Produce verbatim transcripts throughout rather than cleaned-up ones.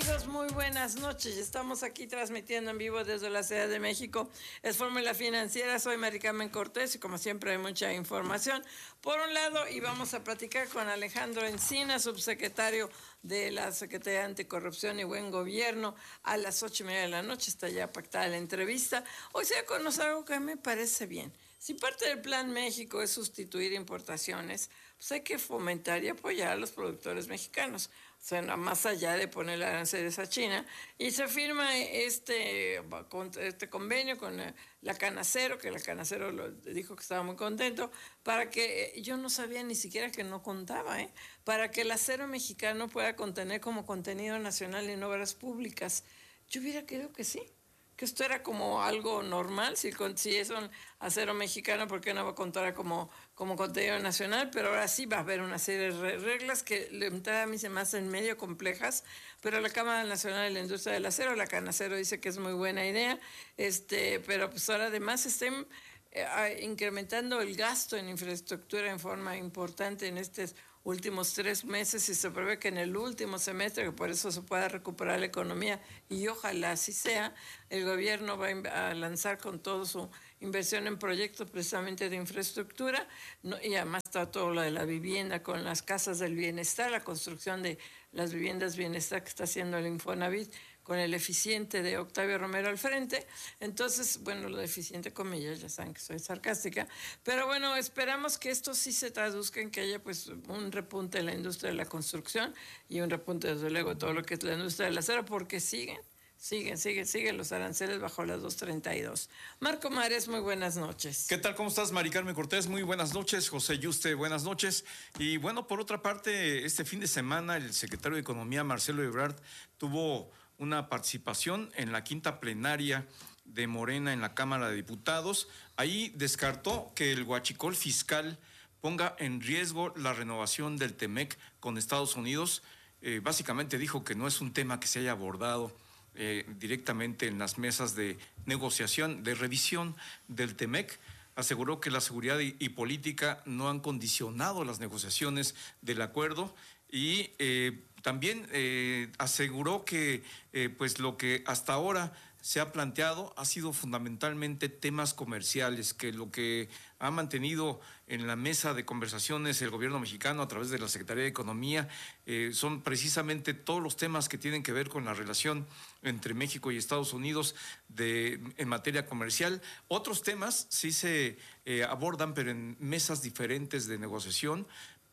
amigos? Muy buenas noches. Estamos aquí transmitiendo en vivo desde la Ciudad de México. Es Fórmula Financiera. Soy Mari Carmen Cortés y como siempre hay mucha información. Por un lado, y vamos a platicar con Alejandro Encina, subsecretario de la Secretaría de Anticorrupción y Buen Gobierno, a las ocho y media de la noche. Está ya pactada la entrevista. Hoy se va a conocer algo que me parece bien. Si parte del Plan México es sustituir importaciones, pues hay que fomentar y apoyar a los productores mexicanos. O sea, más allá de poner aranceles a China. Y se firma este, este convenio con la Canacero, que la Canacero lo dijo que estaba muy contento, para que, yo no sabía ni siquiera que no contaba, ¿eh? para que el acero mexicano pueda contener como contenido nacional en obras públicas. Yo hubiera querido que sí. Que esto era como algo normal, si, si es un acero mexicano, ¿por qué no va a contar como, como contenido nacional? Pero ahora sí va a haber una serie de reglas que de entrada a mí se me hacen medio complejas, pero la Cámara Nacional de la Industria del Acero, la Canacero, dice que es muy buena idea, este, pero pues ahora además estén eh, incrementando el gasto en infraestructura en forma importante en estos últimos tres meses y se prevé que en el último semestre, que por eso se pueda recuperar la economía y ojalá así sea, el gobierno va a lanzar con toda su inversión en proyectos precisamente de infraestructura, no, y además está todo lo de la vivienda con las casas del bienestar, la construcción de las viviendas bienestar que está haciendo el Infonavit con el eficiente de Octavio Romero al frente. Entonces, bueno, lo de eficiente comillas, ya saben que soy sarcástica, pero bueno, esperamos que esto sí se traduzca en que haya pues un repunte en la industria de la construcción y un repunte desde luego de todo lo que es la industria del acero, porque siguen, siguen, siguen, siguen los aranceles bajo las dos treinta y dos. Marco Mares, muy buenas noches. ¿Qué tal? ¿Cómo estás, Mari Carmen Cortés? Muy buenas noches. José Yuste, buenas noches. Y bueno, por otra parte, este fin de semana el secretario de Economía, Marcelo Ebrard, tuvo una participación en la quinta plenaria de Morena en la Cámara de Diputados. Ahí descartó que el huachicol fiscal ponga en riesgo la renovación del Temec con Estados Unidos. Eh, básicamente dijo que no es un tema que se haya abordado eh, directamente en las mesas de negociación, de revisión del Temec. Aseguró que la seguridad y, y política no han condicionado las negociaciones del acuerdo y eh, también eh, aseguró que eh, pues lo que hasta ahora se ha planteado ha sido fundamentalmente temas comerciales, que lo que ha mantenido en la mesa de conversaciones el gobierno mexicano a través de la Secretaría de Economía eh, son precisamente todos los temas que tienen que ver con la relación entre México y Estados Unidos de, en materia comercial. Otros temas sí se eh, abordan, pero en mesas diferentes de negociación,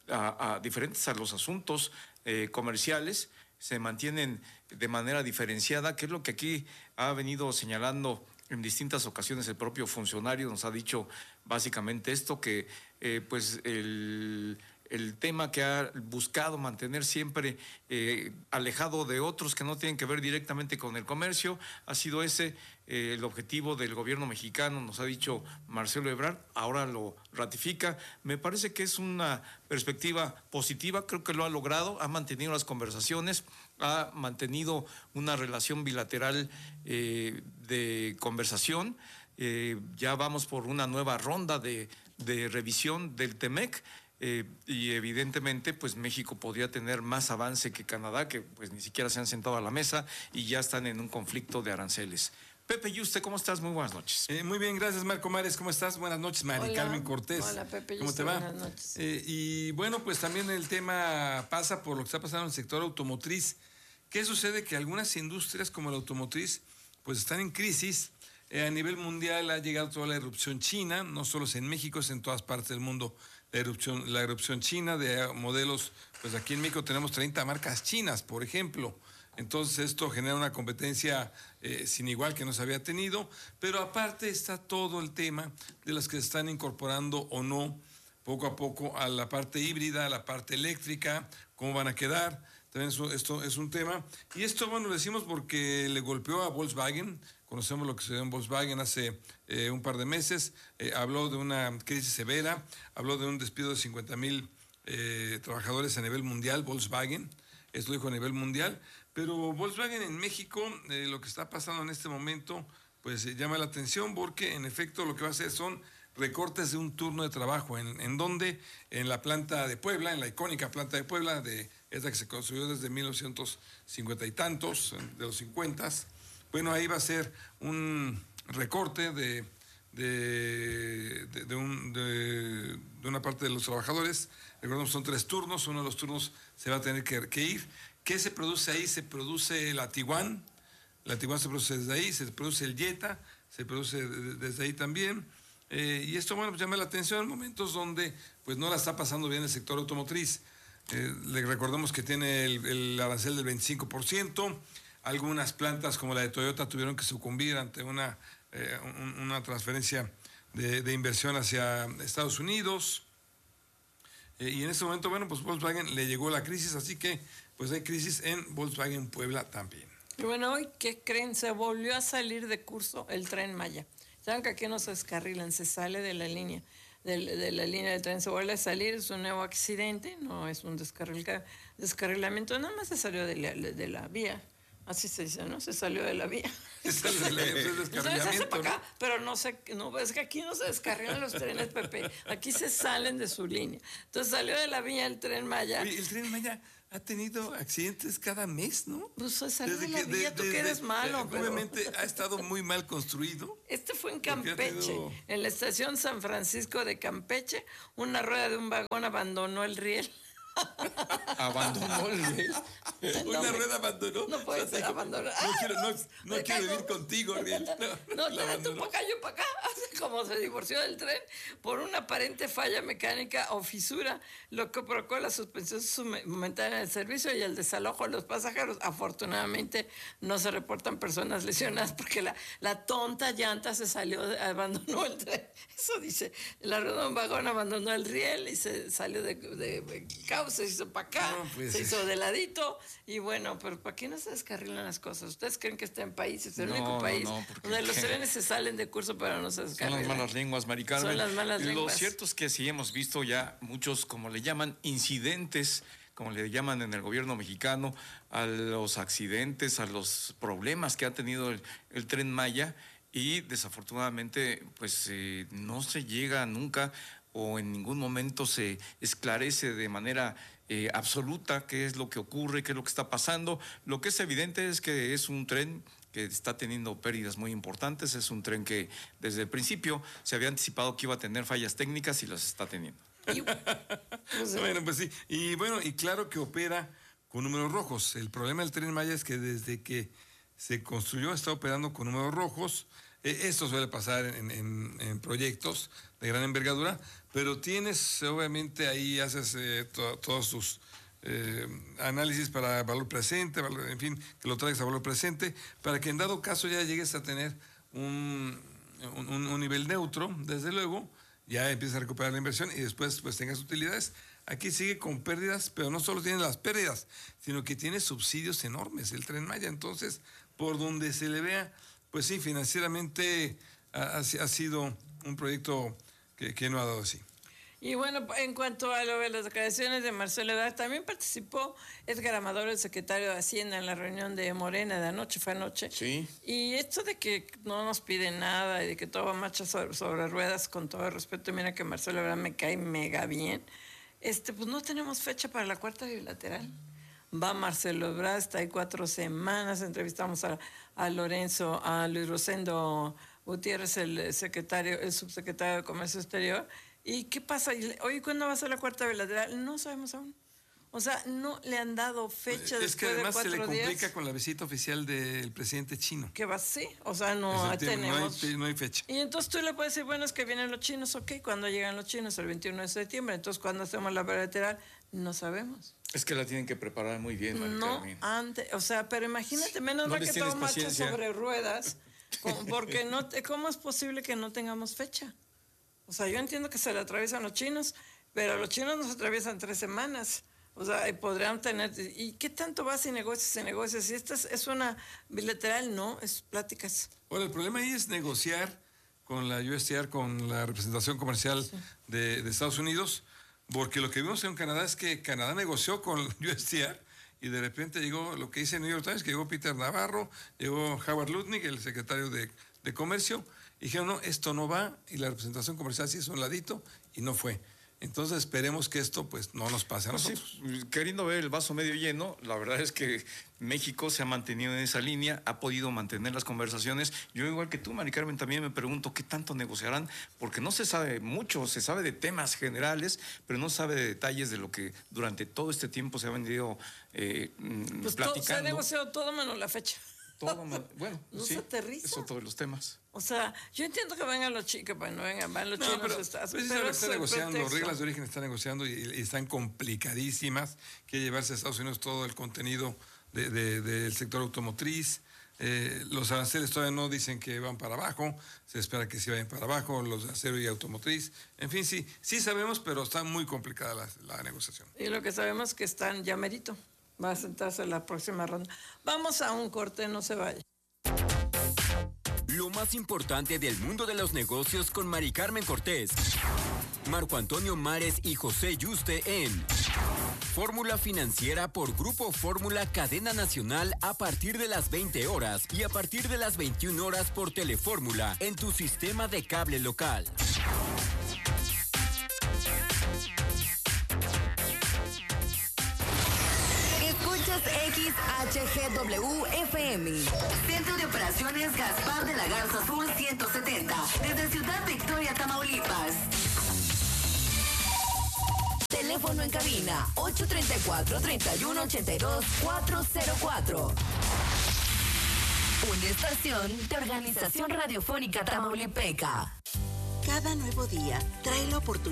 a, a diferentes a los asuntos eh, comerciales, se mantienen de manera diferenciada, que es lo que aquí ha venido señalando en distintas ocasiones el propio funcionario. Nos ha dicho básicamente esto, que eh, pues el, el tema que ha buscado mantener siempre eh, alejado de otros que no tienen que ver directamente con el comercio, ha sido ese eh, el objetivo del gobierno mexicano, nos ha dicho Marcelo Ebrard, ahora lo ratifica. Me parece que es una perspectiva positiva, creo que lo ha logrado, ha mantenido las conversaciones, ha mantenido una relación bilateral eh, de conversación. Eh, ya vamos por una nueva ronda de, de revisión del Temec. Eh, y evidentemente pues México podría tener más avance que Canadá, que pues ni siquiera se han sentado a la mesa y ya están en un conflicto de aranceles. Pepe Yuste, ¿cómo estás? Muy buenas noches. Eh, muy bien, gracias Marco Mares, ¿cómo estás? Buenas noches, Mari Hola. Carmen Cortés. Hola Pepe ¿Cómo Yuste, te va? buenas noches. Eh, y bueno, pues también el tema pasa por lo que está pasando en el sector automotriz. ¿Qué sucede? Que algunas industrias como la automotriz pues están en crisis. Eh, a nivel mundial ha llegado toda la erupción china, no solo es en México, es en todas partes del mundo la erupción, la erupción china de modelos. Pues aquí en México tenemos treinta marcas chinas, por ejemplo. Entonces esto genera una competencia eh, sin igual que no se había tenido, pero aparte está todo el tema de las que se están incorporando o no poco a poco a la parte híbrida, a la parte eléctrica, cómo van a quedar. También eso, esto es un tema. Y esto, bueno, lo decimos porque le golpeó a Volkswagen. Conocemos lo que se dio en Volkswagen hace eh, un par de meses. Eh, habló de una crisis severa, habló de un despido de cincuenta mil eh, trabajadores a nivel mundial, Volkswagen. Esto lo dijo a nivel mundial. Pero Volkswagen en México, eh, lo que está pasando en este momento, pues eh, llama la atención porque en efecto lo que va a hacer son recortes de un turno de trabajo. ¿En, en dónde? En la planta de Puebla, en la icónica planta de Puebla de esta que se construyó desde mil novecientos cincuenta y tantos, de los cincuentas. Bueno, ahí va a ser un recorte de, de, de, de, un, de, de una parte de los trabajadores. Recordemos, son tres turnos, uno de los turnos se va a tener que, que ir. ¿Qué se produce ahí? Se produce la Tiguan, la Tiguan se produce desde ahí, se produce el Jetta, se produce desde ahí también. Eh, y esto, bueno, pues llama la atención en momentos donde pues no la está pasando bien el sector automotriz. Eh, le recordemos que tiene el, el arancel del veinticinco por ciento. Algunas plantas como la de Toyota tuvieron que sucumbir ante una, eh, un, una transferencia de, de inversión hacia Estados Unidos. Eh, y en este momento, bueno, pues Volkswagen le llegó la crisis, así que pues hay crisis en Volkswagen Puebla también. Y bueno, hoy, ¿qué creen? Se volvió a salir de curso el Tren Maya. Saben que aquí no se descarrilan, se sale de la línea, de, de la línea del tren, se vuelve a salir, es un nuevo accidente, no es un descarril, descarrilamiento, nada más se salió de la, de la vía, así se dice, ¿no? Se salió de la vía. Se sale de la vía, es descarrilamiento, ¿no? Acá, pero no sé, no, es que aquí no se descarrilan los trenes, Pepe, aquí se salen de su línea. Entonces salió de la vía el Tren Maya. Oye, el Tren Maya ha tenido accidentes cada mes, ¿no? Pues se salió de la vía, tú que eres malo. Obviamente pero... ha estado muy mal construido. Este fue en Campeche, tenido... en la estación San Francisco de Campeche, una rueda de un vagón abandonó el riel. ¿Abandonó el riel? ¿Una no, rueda abandonó? No puede ser abandonó. No quiero, no, no quiero vivir contigo, riel. No, no, no tú para acá, yo para acá. Como se divorció del tren por una aparente falla mecánica o fisura, lo que provocó la suspensión momentánea del servicio y el desalojo de los pasajeros. Afortunadamente no se reportan personas lesionadas porque la, la tonta llanta se salió, de, abandonó el tren. Eso dice, la rueda de un vagón abandonó el riel y se salió de, de, de caos, se hizo para acá, no, pues, se hizo de ladito. Y bueno, pero ¿para qué no se descarrilan las cosas? ¿Ustedes creen que está en países, el no, único país no, no, donde los trenes se salen de curso pero no se descarrilan? Son las malas lenguas, Mari Carmen. Son las malas lenguas. Lo cierto es que sí hemos visto ya muchos, como le llaman, incidentes, como le llaman en el gobierno mexicano, a los accidentes, a los problemas que ha tenido el, el Tren Maya y desafortunadamente pues eh, no se llega nunca o en ningún momento se esclarece de manera eh, absoluta qué es lo que ocurre, qué es lo que está pasando. Lo que es evidente es que es un tren que está teniendo pérdidas muy importantes, es un tren que desde el principio se había anticipado que iba a tener fallas técnicas y las está teniendo. Bueno, pues sí, y bueno, y claro que opera con números rojos. El problema del Tren Maya es que desde que se construyó está operando con números rojos. Eh, esto suele pasar en, en, en proyectos de gran envergadura, pero tienes, obviamente, ahí haces eh, to, todos tus eh, análisis para valor presente, valor, en fin, que lo traigas a valor presente, para que en dado caso ya llegues a tener un, un, un nivel neutro, desde luego, ya empiezas a recuperar la inversión y después pues tengas utilidades. Aquí sigue con pérdidas, pero no solo tiene las pérdidas, sino que tiene subsidios enormes el Tren Maya. Entonces, por donde se le vea, pues sí, financieramente ha, ha sido un proyecto que, que no ha dado así. Y bueno, en cuanto a lo de las declaraciones de Marcelo Ebrard, también participó Edgar Amador, el secretario de Hacienda, en la reunión de Morena de anoche, fue anoche. Sí. Y esto de que no nos piden nada y de que todo va marcha sobre, sobre ruedas, con todo el respeto, mira que Marcelo Ebrard me cae mega bien, este, pues no tenemos fecha para la cuarta bilateral. Va Marcelo Ebrard, está ahí cuatro semanas, entrevistamos a, a Lorenzo, a Luis Rosendo Gutiérrez, el secretario, el subsecretario de Comercio Exterior. ¿Y qué pasa? Oye, ¿cuándo va a ser la cuarta bilateral? No sabemos aún. O sea, no le han dado fecha es después que además de cuatro se le complica días. Con la visita oficial del presidente chino. ¿Qué va así? O sea, no Ese tenemos... No hay, no hay fecha. Y entonces tú le puedes decir, bueno, es que vienen los chinos, ok, ¿cuándo llegan los chinos? El veintiuno de septiembre. Entonces, ¿cuándo hacemos la bilateral? No sabemos. Es que la tienen que preparar muy bien, Mari No, Carmen. antes, o sea, pero imagínate, menos no mal que todo marcha sobre ruedas, porque no, ¿cómo es posible que no tengamos fecha? O sea, yo entiendo que se le atraviesan los chinos, pero los chinos nos atraviesan tres semanas. O sea, podrían tener... ¿Y qué tanto va si negocias y negocias? Si esta es, es una bilateral, no, es pláticas. Bueno, el problema ahí es negociar con la U S T R, con la representación comercial sí. de, de Estados Unidos, porque lo que vimos en Canadá es que Canadá negoció con la U S T R y de repente llegó lo que dice el New York Times, que llegó Peter Navarro, llegó Howard Lutnick, el secretario de, de Comercio, y dijeron, no, esto no va, y la representación comercial se hizo a un ladito, y no fue. Entonces esperemos que esto pues no nos pase a Pues nosotros. sí, queriendo ver el vaso medio lleno, la verdad es que México se ha mantenido en esa línea, ha podido mantener las conversaciones. Yo, igual que tú, Mari Carmen, también me pregunto qué tanto negociarán, porque no se sabe mucho, se sabe de temas generales, pero no sabe de detalles de lo que durante todo este tiempo se ha venido eh, Pues platicando. todo, se ha negociado todo menos la fecha. Todo, bueno, no sí, se aterriza. eso todos los temas. O sea, yo entiendo que vengan los chicos, bueno, vengan, van los No, chinos. pero, Estás, pero, pero está es el negociando, pretexto. reglas de origen están negociando y, y están complicadísimas. Quiere llevarse a Estados Unidos todo el contenido de, de, del sector automotriz. Eh, los aranceles todavía no dicen que van para abajo, se espera que sí vayan para abajo, los de acero y automotriz. En fin, sí, sí sabemos, pero está muy complicada la, la negociación. Y lo que sabemos es que están ya merito. Va a sentarse en la próxima ronda. Vamos a un corte, no se vaya. Lo más importante del mundo de los negocios con Mari Carmen Cortés, Marco Antonio Mares y José Yuste en Fórmula Financiera por Grupo Fórmula Cadena Nacional a partir de las veinte horas y a partir de las veintiuna horas por Telefórmula en tu sistema de cable local. Escuchas X H G W F M. Centro de Operaciones Gaspar de la Garza Sur ciento setenta. Desde Ciudad Victoria, Tamaulipas. Teléfono en cabina ocho tres cuatro, tres uno ocho dos, cuatro cero cuatro. Una estación de Organización Radiofónica Tamaulipeca. Cada nuevo día trae la oportunidad